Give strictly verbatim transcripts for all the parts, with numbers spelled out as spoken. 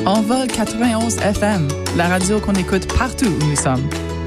Envol quatre-vingt-onze F M, la radio qu'on écoute partout où nous sommes.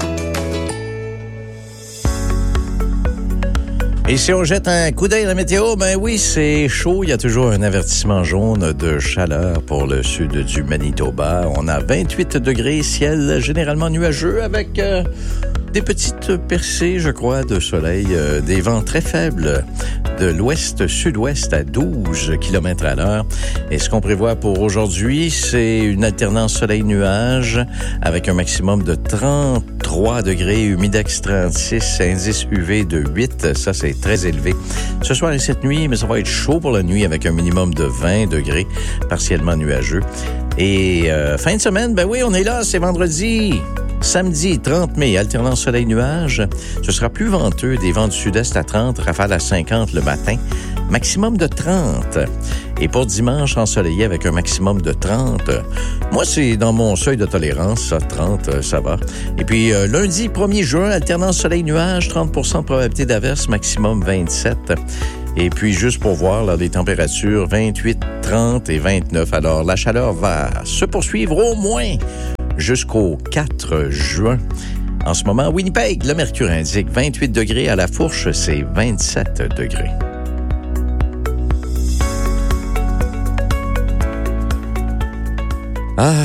Et si on jette un coup d'œil à la météo, ben oui, c'est chaud. Il y a toujours un avertissement jaune de chaleur pour le sud du Manitoba. On a vingt-huit degrés, ciel généralement nuageux avec euh, des petites percées, je crois, de soleil. Euh, des vents très faibles de l'ouest-sud-ouest à douze kilomètres à l'heure. Et ce qu'on prévoit pour aujourd'hui, c'est une alternance soleil-nuage avec un maximum de trente-trois degrés, humidex trente-six, indice U V de huit. Ça, c'est très élevé. Ce soir et cette nuit, mais ça va être chaud pour la nuit avec un minimum de vingt degrés, partiellement nuageux. Et euh, fin de semaine, ben oui, on est là, c'est vendredi. Samedi, trente mai, alternance soleil-nuage. Ce sera plus venteux, des vents du sud-est à trente, rafales à cinquante le matin, maximum de trente. Et pour dimanche, ensoleillé avec un maximum de trente. Moi, c'est dans mon seuil de tolérance, ça, trente, ça va. Et puis, euh, lundi, premier juin, alternance soleil-nuage, trente pour cent de probabilité d'averse, maximum vingt-sept. Et puis, juste pour voir, là, les températures, vingt-huit, trente et vingt-neuf. Alors, la chaleur va se poursuivre au moins jusqu'au quatre juin. En ce moment, Winnipeg, le mercure indique vingt-huit degrés. À la Fourche, c'est vingt-sept degrés. Ah,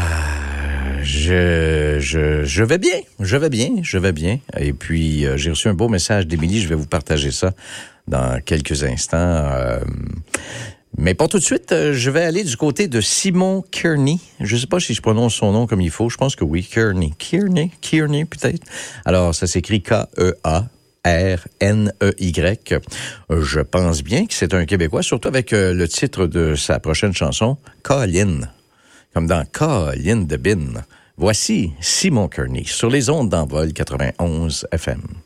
je, je, je vais bien, je vais bien, je vais bien. Et puis, euh, j'ai reçu un beau message d'Émilie, je vais vous partager ça dans quelques instants. Euh, mais pour tout de suite, euh, je vais aller du côté de Simon Kearney. Je ne sais pas si je prononce son nom comme il faut, je pense que oui, Kearney. Kearney, Kearney peut-être. Alors, ça s'écrit K E A R N E Y. Je pense bien que c'est un Québécois, surtout avec euh, le titre de sa prochaine chanson, Colin. Comme dans Colin de Bin. Voici Simon Kearney sur les ondes d'Envol quatre-vingt-onze F M.